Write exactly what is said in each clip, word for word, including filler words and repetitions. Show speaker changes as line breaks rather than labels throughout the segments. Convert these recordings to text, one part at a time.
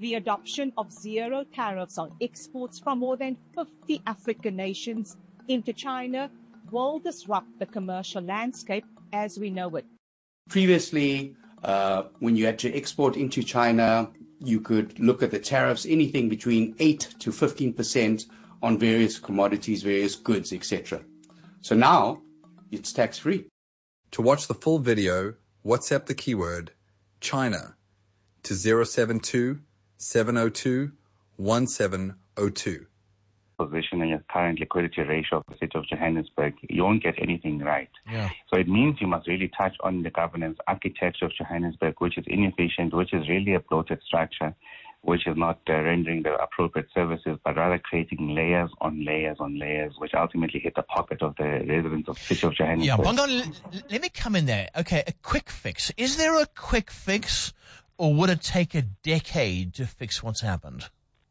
The adoption of zero tariffs on exports from more than fifty African nations into China will disrupt the commercial landscape as we know it.
Previously, uh, when you had to export into China, you could look at the tariffs, anything between eight to fifteen percent on various commodities, various goods, et cetera. So now it's tax-free.
To watch the full video, WhatsApp the keyword China to zero seven two, seven zero two, one seven zero two.
Position and your current liquidity ratio of the city of Johannesburg, you won't get anything right.
Yeah.
So it means you must really touch on the governance architecture of Johannesburg, which is inefficient, which is really a bloated structure, which is not uh, rendering the appropriate services, but rather creating layers on layers on layers, which ultimately hit the pocket of the residents of the city of Johannesburg.
Yeah, Bongani, l- let me come in there. Okay, a quick fix. Is there a quick fix, or would it take a decade to fix what's happened?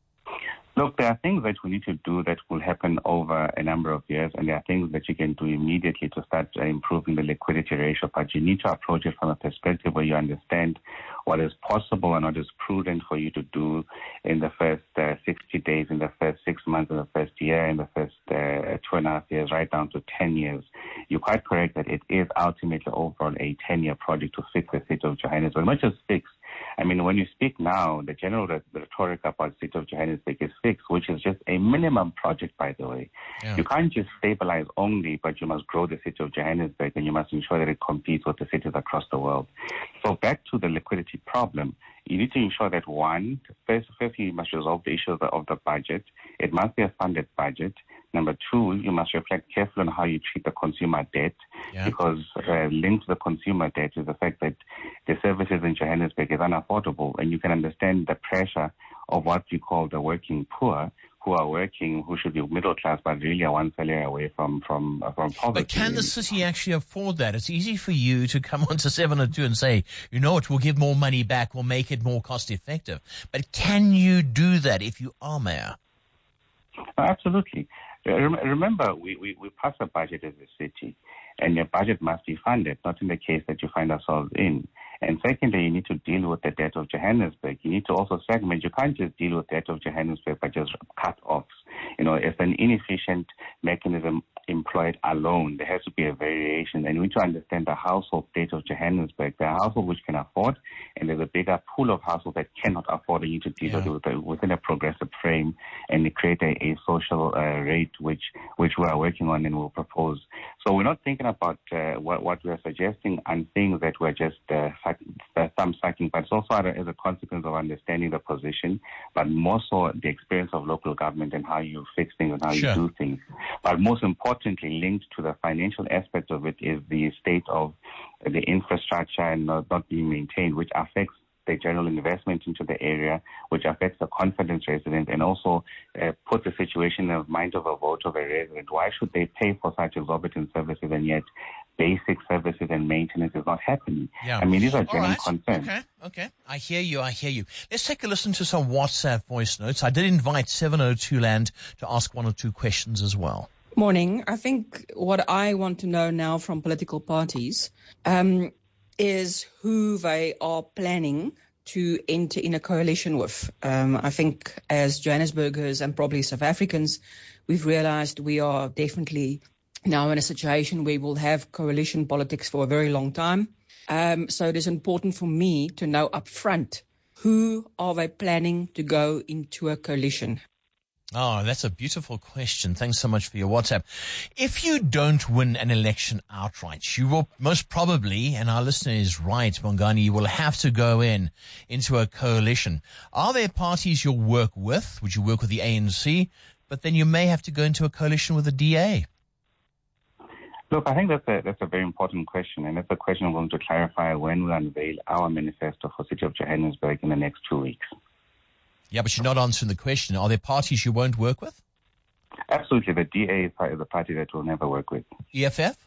Look, there are things that we need to do that will happen over a number of years, and there are things that you can do immediately to start uh, improving the liquidity ratio, but you need to approach it from a perspective where you understand what is possible and what is prudent for you to do in the first uh, sixty days, in the first six months, in the first year, in the first uh, two and a half years, right down to ten years. You're quite correct that it is ultimately overall a ten-year project to fix the city of Johannesburg, not just fix. I mean, when you speak now, the general rhetoric about the city of Johannesburg is fixed, which is just a minimum project, by the way.
Yeah.
You can't just stabilize only, but you must grow the city of Johannesburg, and you must ensure that it competes with the cities across the world. So back to the liquidity problem, you need to ensure that, one, first, first you must resolve the issue of the, of the budget. It must be a funded budget. Number two, you must reflect carefully on how you treat the consumer debt,
Yeah.
because uh, linked to the consumer debt is the fact that the services in Johannesburg is unaffordable, and you can understand the pressure of what you call the working poor, who are working, who should be middle class, but really are one salary away from from uh, from poverty.
But can the city actually afford that? It's easy for you to come onto seven oh two and say, you know what, we'll give more money back, we'll make it more cost effective. But can you do that if you are mayor?
Absolutely. Remember, we, we, we pass a budget as a city, and your budget must be funded, not in the case that you find ourselves in. And secondly, you need to deal with the debt of Johannesburg. You need to also segment. You can't just deal with the debt of Johannesburg by just cut-offs. You know, it's an inefficient mechanism employed alone. There has to be a variation. And we need to understand the household debt of Johannesburg. There are households which can afford, and there's a bigger pool of households that cannot afford. And you need to deal
Yeah.
with it within a progressive frame and create a, a social uh, rate which which we are working on and will propose. So we're not thinking about uh, what, what we are suggesting and things that we're just uh, suck, uh, thumb sucking, but it's also as a consequence of understanding the position, but more so the experience of local government and how you fix things and how
Sure.
you do things. But most importantly, linked to the financial aspect of it is the state of the infrastructure and not, not being maintained, which affects the general investment into the area, which affects the confidence resident, and also uh, put the situation in the mind of a voter of a resident. Why should they pay for such exorbitant services and yet basic services and maintenance is not happening?
Yeah.
I mean, these are
All
genuine
right.
concerns.
Okay, okay. I hear you, I hear you. Let's take a listen to some WhatsApp voice notes. I did invite seven oh two Land to ask one or two questions as well.
Morning. I think what I want to know now from political parties um, is who they are planning to enter in a coalition with. Um, I think as Johannesburgers and probably South Africans, we've realized we are definitely now in a situation where we'll have coalition politics for a very long time. Um, so it is important for me to know up front, who are they planning to go into a coalition?
Oh, that's a beautiful question. Thanks so much for your WhatsApp. If you don't win an election outright, you will most probably, and our listener is right, Bongani, you will have to go in into a coalition. Are there parties you'll work with? Would you work with the A N C? But then you may have to go into a coalition with the D A.
Look, I think that's a, that's a very important question, and that's a question I'm going to clarify when we unveil our manifesto for City of Johannesburg in the next two weeks.
Yeah, but you're not answering the question. Are there parties you won't work with?
Absolutely. The D A is a party that we'll never work with.
E F F?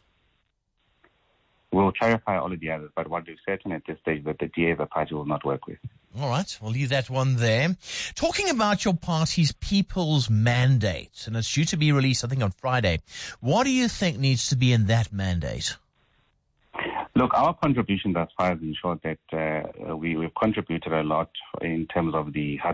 We'll clarify all of the others, but what we're certain at this stage is that the D A is a party we'll not work with.
All right, we'll leave that one there. Talking about your party's People's Mandate, and it's due to be released, I think, on Friday. What do you think needs to be in that mandate?
Look, our contribution thus far has ensured that uh, we, we've contributed a lot in terms of the